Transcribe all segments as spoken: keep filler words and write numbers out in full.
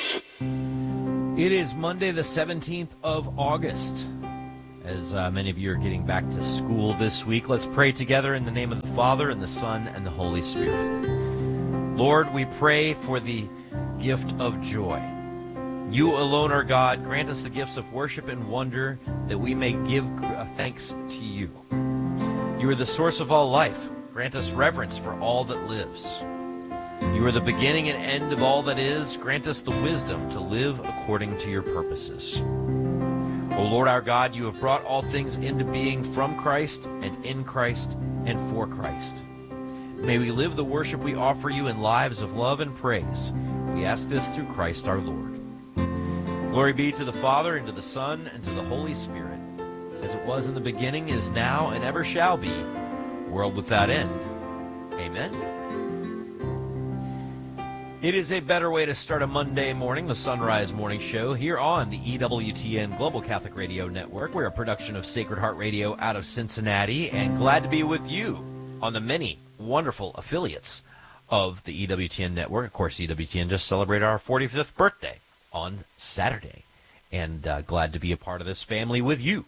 It is Monday, the seventeenth of August. As uh, many of you are getting back to school this week, let's pray together in the name of the Father, and the Son, and the Holy Spirit. Lord, we pray for the gift of joy. You alone are God. Grant us the gifts of worship and wonder, that we may give thanks to you. You are the source of all life. Grant us reverence for all that lives. You are the beginning and end of all that is. Grant us the wisdom to live according to your purposes. O Lord our God, you have brought all things into being from Christ and in Christ and for Christ. May we live the worship we offer you in lives of love and praise. We ask this through Christ our Lord. Glory be to the Father, and to the Son, and to the Holy Spirit, as it was in the beginning, is now, and ever shall be, world without end. Amen. It is a better way to start a Monday morning, the Sunrise Morning Show, here on the E W T N Global Catholic Radio Network. We're a production of Sacred Heart Radio out of Cincinnati, and glad to be with you on the many wonderful affiliates of the E W T N Network. Of course, E W T N just celebrated our forty-fifth birthday on Saturday, and uh, glad to be a part of this family with you.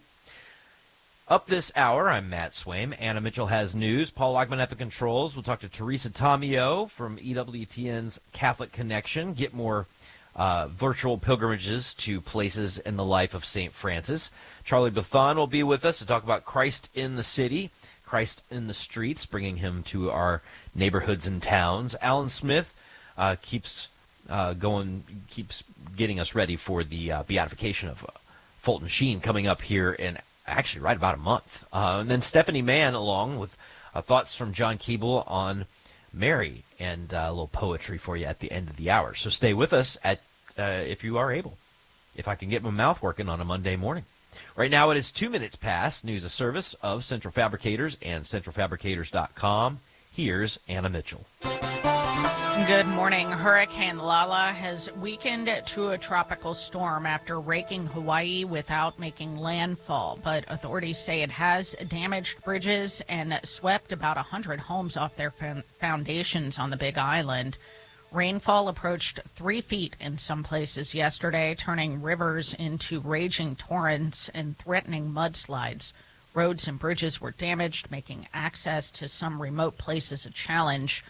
Up this hour, I'm Matt Swaim. Anna Mitchell has news. Paul Logman at the controls. We'll talk to Teresa Tomeo from E W T N's Catholic Connection, get more uh, virtual pilgrimages to places in the life of Saint Francis. Charlie Bethon will be with us to talk about Christ in the city, Christ in the streets, bringing him to our neighborhoods and towns. Alan Smith uh, keeps uh, going, keeps getting us ready for the uh, beatification of uh, Fulton Sheen coming up here in actually right about a month. Uh, and then Stephanie Mann along with uh, thoughts from John Keeble on Mary, and uh, a little poetry for you at the end of the hour. So stay with us at uh, if you are able, if I can get my mouth working on a Monday morning. Right now it is two minutes past news of service of Central Fabricators and central fabricators dot com. Here's Anna Mitchell. Good morning. Hurricane Lala has weakened to a tropical storm after raking Hawaii without making landfall, but authorities say it has damaged bridges and swept about one hundred homes off their foundations on the Big Island. Rainfall approached three feet in some places yesterday, turning rivers into raging torrents and threatening mudslides. Roads and bridges were damaged, making access to some remote places a challenge.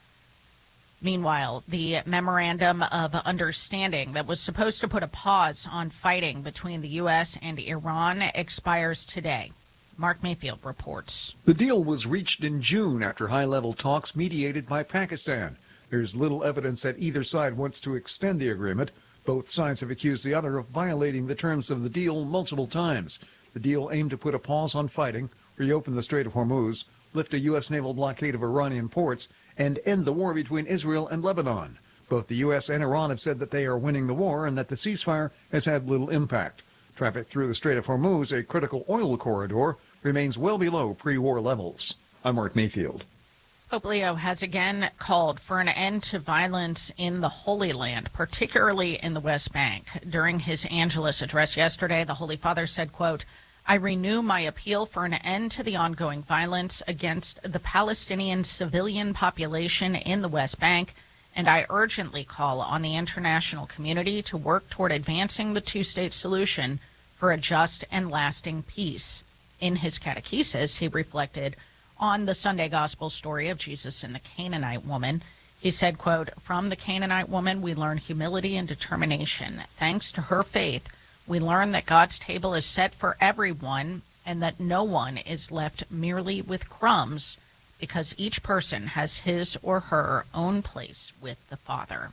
Meanwhile, the memorandum of understanding that was supposed to put a pause on fighting between the U S and Iran expires today. Mark Mayfield reports. The deal was reached in June after high-level talks mediated by Pakistan. There's little evidence that either side wants to extend the agreement. Both sides have accused the other of violating the terms of the deal multiple times. The deal aimed to put a pause on fighting, reopen the Strait of Hormuz, lift a U S naval blockade of Iranian ports, and end the war between Israel and Lebanon. Both the U S and Iran have said that they are winning the war and that the ceasefire has had little impact. Traffic through the Strait of Hormuz, a critical oil corridor, remains well below pre-war levels. I'm Mark Mayfield. Pope Leo has again called for an end to violence in the Holy Land, particularly in the West Bank. During his Angelus address yesterday, the Holy Father said, quote, I renew my appeal for an end to the ongoing violence against the Palestinian civilian population in the West Bank, and I urgently call on the international community to work toward advancing the two-state solution for a just and lasting peace. In his catechesis, he reflected on the Sunday gospel story of Jesus and the Canaanite woman. He said, quote, from the Canaanite woman, we learn humility and determination. Thanks to her faith, we learn that God's table is set for everyone and that no one is left merely with crumbs because each person has his or her own place with the Father.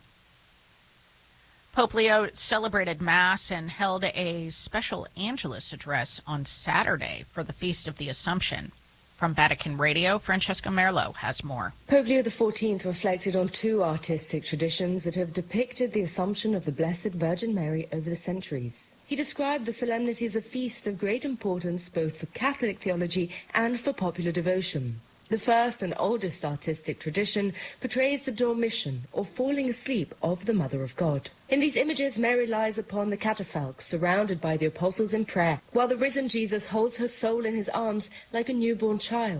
Pope Leo celebrated Mass and held a special Angelus address on Saturday for the Feast of the Assumption. From Vatican Radio, Francesca Merlo has more. Pope Leo the fourteenth reflected on two artistic traditions that have depicted the Assumption of the Blessed Virgin Mary over the centuries. He described the solemnities of feasts of great importance both for Catholic theology and for popular devotion. The first and oldest artistic tradition portrays the dormition, or falling asleep, of the Mother of God. In these images, Mary lies upon the catafalque, surrounded by the apostles in prayer, while the risen Jesus holds her soul in his arms like a newborn child.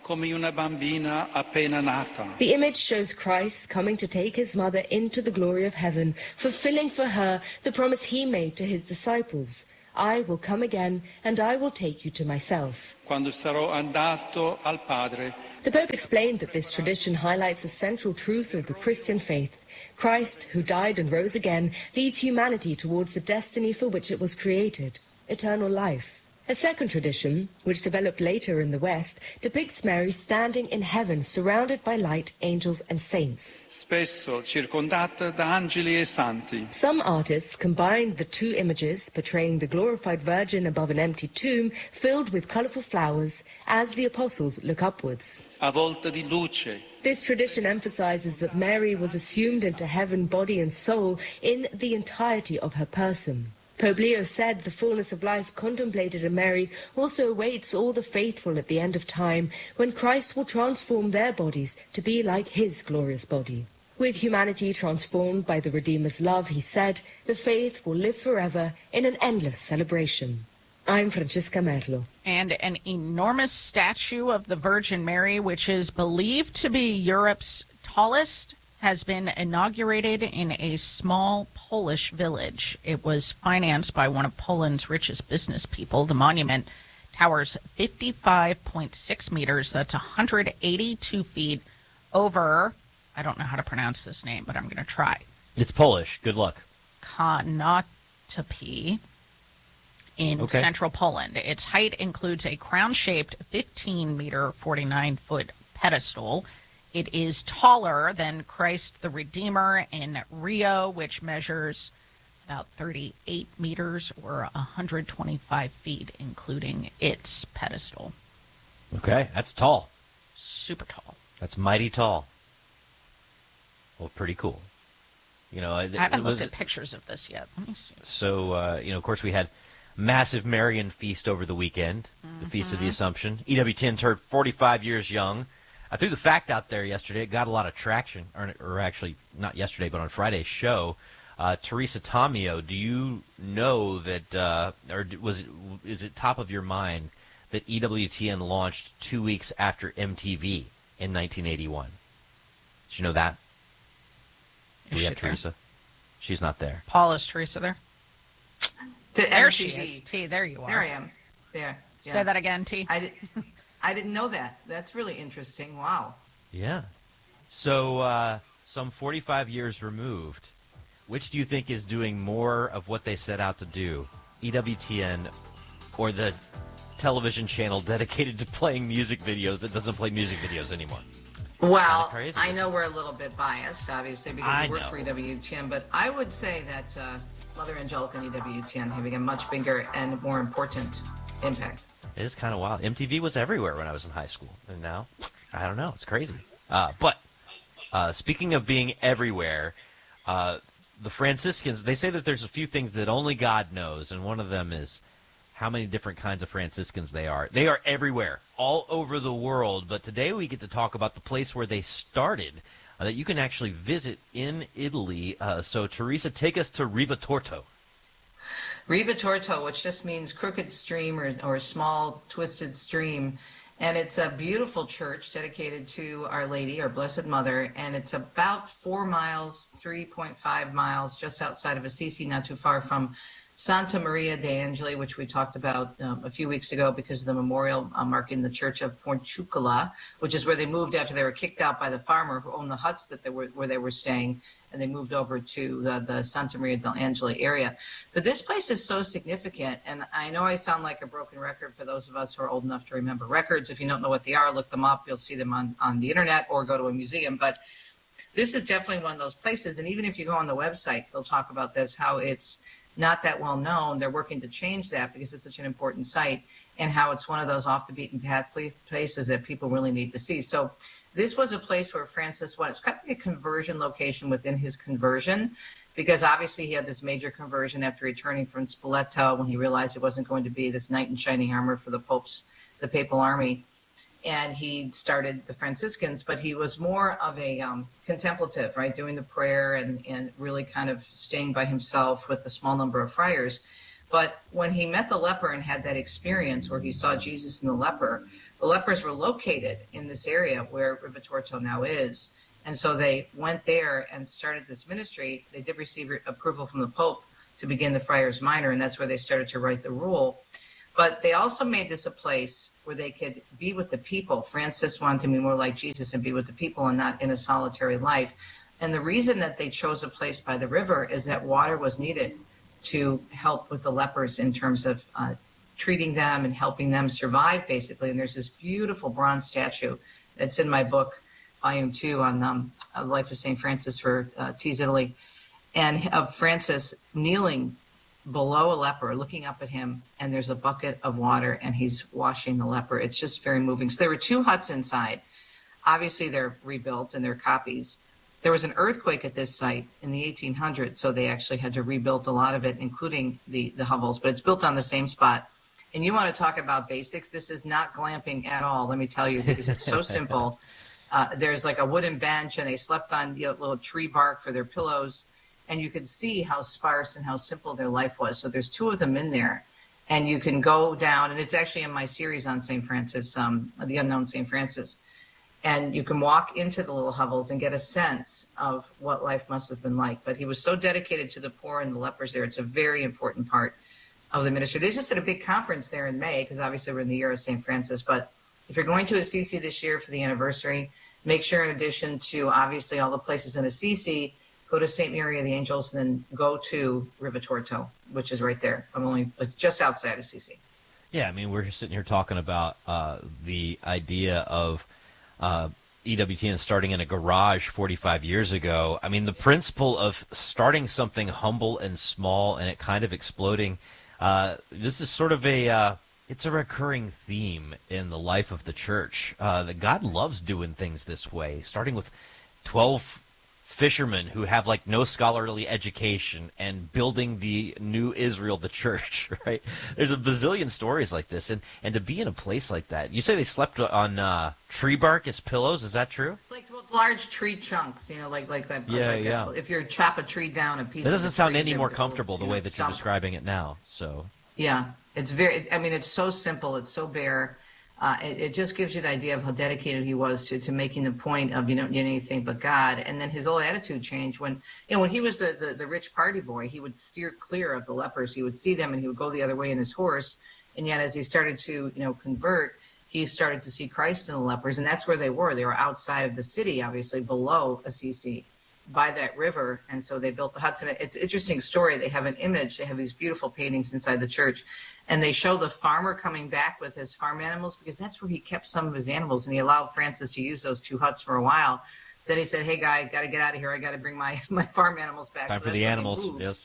come una bambina appena nata. The image shows Christ coming to take his mother into the glory of heaven, fulfilling for her the promise he made to his disciples. I will come again, and I will take you to myself. Quando sarò andato al Padre. The Pope explained that this tradition highlights a central truth of the Christian faith. Christ, who died and rose again, leads humanity towards the destiny for which it was created, eternal life. A second tradition, which developed later in the West, depicts Mary standing in heaven, surrounded by light, angels and saints. Spesso circondata da angeli e santi. Some artists combined the two images, portraying the glorified Virgin above an empty tomb filled with colorful flowers, as the apostles look upwards. Avvolta di luce. This tradition emphasizes that Mary was assumed into heaven, body and soul, in the entirety of her person. Pope Leo said the fullness of life contemplated in Mary also awaits all the faithful at the end of time, when Christ will transform their bodies to be like his glorious body. With humanity transformed by the Redeemer's love, he said, the faith will live forever in an endless celebration. I'm Francesca Merlo. And an enormous statue of the Virgin Mary, which is believed to be Europe's tallest, has been inaugurated in a small Polish village. It was financed by one of Poland's richest business people. The monument towers fifty-five point six meters. That's one hundred eighty-two feet over, I don't know how to pronounce this name, but I'm going to try. It's Polish. Good luck. Konotopy in Okay. central Poland. Its height includes a crown-shaped fifteen meter, forty-nine foot pedestal. It is taller than Christ the Redeemer in Rio, which measures about thirty-eight meters or one hundred twenty-five feet, including its pedestal. Okay, that's tall. Super tall. That's mighty tall. Well, pretty cool. You know, it, I haven't it looked was, at pictures of this yet. Let me see. So, uh, you know, of course, we had massive Marian feast over the weekend, mm-hmm. the Feast of the Assumption. E W T N turned forty-five years young. I threw the fact out there yesterday. It got a lot of traction, or, or actually not yesterday, but on Friday's show. Uh, Teresa Tomeo, do you know that, uh, or was it, is it top of your mind that E W T N launched two weeks after M T V in nineteen eighty-one? Did you know that? Do we have Teresa? She's not there. Paul, is Teresa there? The there M T V. she is. T, there you are. There I am. There. Yeah. Say that again, T. I, did, I didn't know that. That's really interesting. Wow. Yeah. So, uh, some forty-five years removed, which do you think is doing more of what they set out to do? E W T N or the television channel dedicated to playing music videos that doesn't play music videos anymore? Well, crazy, I know we're a little bit biased, obviously, because I we work know. for E W T N, but I would say that uh, Mother Angelica and E W T N having a much bigger and more important impact. It is kind of wild. M T V was everywhere when I was in high school, and now, I don't know, it's crazy. Uh, but uh, speaking of being everywhere, uh, the Franciscans, they say that there's a few things that only God knows, and one of them is how many different kinds of Franciscans they are. They are everywhere, all over the world, but today we get to talk about the place where they started, uh, that you can actually visit in Italy. Uh, so, Teresa, take us to Riva Torto. Riva Torto, which just means crooked stream or, or small twisted stream. And it's a beautiful church dedicated to Our Lady, our Blessed Mother. And it's about four miles, three point five miles just outside of Assisi, not too far from Santa Maria de Angeli, which we talked about um, a few weeks ago because of the memorial uh, marking the church of Porciuncula, which is where they moved after they were kicked out by the farmer who owned the huts that they were where they were staying, and they moved over to uh, the Santa Maria del Angeli area. But this place is so significant, and I know I sound like a broken record for those of us who are old enough to remember records. If you don't know what they are, look them up. You'll see them on, on the internet or go to a museum. But this is definitely one of those places, and even if you go on the website, they'll talk about this, how it's not that well known. They're working to change that because it's such an important site, and how it's one of those off the beaten path places that people really need to see. So this was a place where Francis was. It's kind of like a conversion location within his conversion, because obviously he had this major conversion after returning from Spoleto when he realized it wasn't going to be this knight in shining armor for the Pope's, the papal army. And he started the Franciscans, but he was more of a um, contemplative, right, doing the prayer and, and really kind of staying by himself with a small number of friars. But when he met the leper and had that experience where he saw Jesus in the leper, the lepers were located in this area where Rivitorto now is. And so they went there and started this ministry. They did receive approval from the Pope to begin the Friars Minor, and that's where they started to write the rule. But they also made this a place where they could be with the people. Francis wanted to be more like Jesus and be with the people and not in a solitary life. And the reason that they chose a place by the river is that water was needed to help with the lepers in terms of uh, treating them and helping them survive, basically. And there's this beautiful bronze statue that's in my book, volume two, on um, the life of Saint Francis for uh, Tees Italy, and of Francis kneeling below a leper, looking up at him, and there's a bucket of water, and he's washing the leper. It's just very moving. So there were two huts inside. Obviously, they're rebuilt, and they're copies. There was an earthquake at this site in the eighteen hundreds, so they actually had to rebuild a lot of it, including the, the hovels, but it's built on the same spot. And you want to talk about basics? This is not glamping at all, let me tell you, because it's so simple. Uh, there's like a wooden bench, and they slept on, you know, little tree bark for their pillows. And you could see how sparse and how simple their life was. So there's two of them in there. And you can go down, and it's actually in my series on Saint Francis, um, The Unknown Saint Francis. And you can walk into the little hovels and get a sense of what life must have been like. But he was so dedicated to the poor and the lepers there. It's a very important part of the ministry. They just had a big conference there in May, because obviously we're in the year of Saint Francis. But if you're going to Assisi this year for the anniversary, make sure in addition to obviously all the places in Assisi, go to Saint Mary of the Angels, and then go to Rivitorto, which is right there. I'm only just outside Assisi. Yeah, I mean, we're sitting here talking about uh, the idea of uh, E W T N starting in a garage forty-five years ago. I mean, the principle of starting something humble and small and it kind of exploding, uh, this is sort of a, uh, it's a recurring theme in the life of the church. Uh, that God loves doing things this way, starting with twelve fishermen who have like no scholarly education and building the new Israel, the church, right? There's a bazillion stories like this, and and to be in a place like that. You say they slept on uh, tree bark as pillows. Is that true? Like large tree chunks, you know, like like that. Yeah, like yeah. A, if you chop a tree down, a piece. That of doesn't a sound tree, any there more was a little, comfortable the you know, way that stump. you're describing it now. So yeah, it's very. I mean, it's so simple. It's so bare. Uh, it, it just gives you the idea of how dedicated he was to, to making the point of you don't need anything but God. And then his whole attitude changed when, you know, when he was the, the, the rich party boy, he would steer clear of the lepers. He would see them and he would go the other way in his horse. And yet as he started to, you know, convert, he started to see Christ in the lepers. And that's where they were. They were outside of the city, obviously below Assisi, by that river. And so they built the huts. And it's an interesting story. They have an image. They have these beautiful paintings inside the church. And they show the farmer coming back with his farm animals, because that's where he kept some of his animals. And he allowed Francis to use those two huts for a while. Then he said, hey, guy, got to get out of here. I got to bring my, my farm animals back. Time so for the animals. Yes.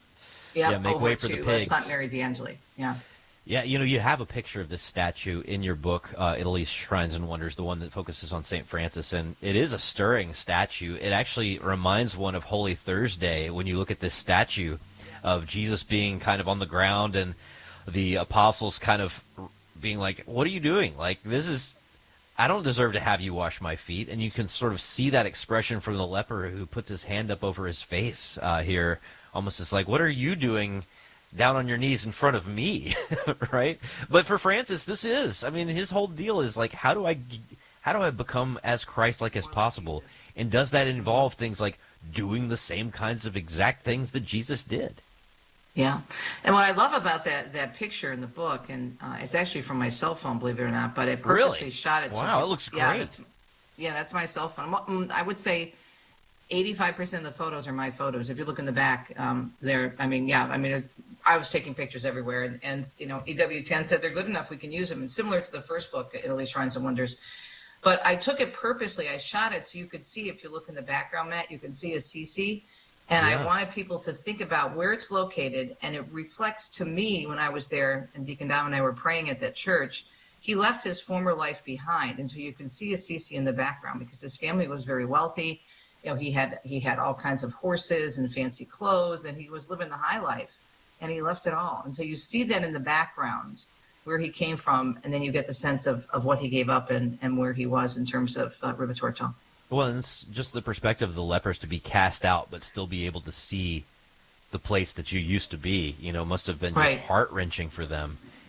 Yep, Yeah, make over way for to the uh, pigs. Saint Mary d'Angeli. Yeah. Yeah, you know, you have a picture of this statue in your book, uh, Italy's Shrines and Wonders, the one that focuses on Saint Francis, and it is a stirring statue. It actually reminds one of Holy Thursday when you look at this statue of Jesus being kind of on the ground and the apostles kind of being like, what are you doing? Like, this is, I don't deserve to have you wash my feet. And you can sort of see that expression from the leper who puts his hand up over his face uh, here, almost as like, what are you doing down on your knees in front of me, right? But for Francis, this is, I mean, his whole deal is like, how do I, how do I become as Christ-like as possible? And does that involve things like doing the same kinds of exact things that Jesus did? Yeah. And what I love about that that picture in the book, and uh, it's actually from my cell phone, believe it or not, but I purposely Really? shot it. Wow, so it people, looks yeah, great. That's, yeah, that's my cell phone. Mm, I would say eighty-five percent of the photos are my photos. If you look in the back, um, there, I mean, yeah, I mean, it's, I was taking pictures everywhere, and, and you know, E W ten said they're good enough, we can use them. And similar to the first book, Italy's Shrines and Wonders. But I took it purposely. I shot it so you could see, if you look in the background, Matt, you can see Assisi. And Yeah. I wanted people to think about where it's located, and it reflects to me when I was there, and Deacon Dom and I were praying at that church. He left his former life behind, and so you can see Assisi in the background because his family was very wealthy. You know, he had he had all kinds of horses and fancy clothes, and he was living the high life, and he left it all. And so you see that in the background where he came from, and then you get the sense of, of what he gave up and, and where he was in terms of uh, Rivitorto. Well, and it's just the perspective of the lepers to be cast out, but still be able to see the place that you used to be, you know, must have been just Right. heart-wrenching for them.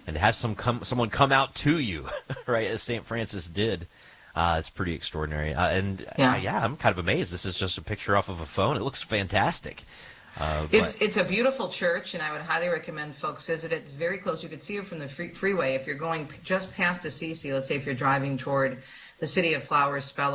and to have some come, someone come out to you, right, as Saint Francis did, uh, it's pretty extraordinary. Uh, and yeah. Uh, yeah, I'm kind of amazed. This is just a picture off of a phone. It looks fantastic. Uh, it's but... it's a beautiful church, and I would highly recommend folks visit it. It's very close. You could see it from the free, freeway if you're going just past Assisi. Let's say if you're driving toward the City of Flowers,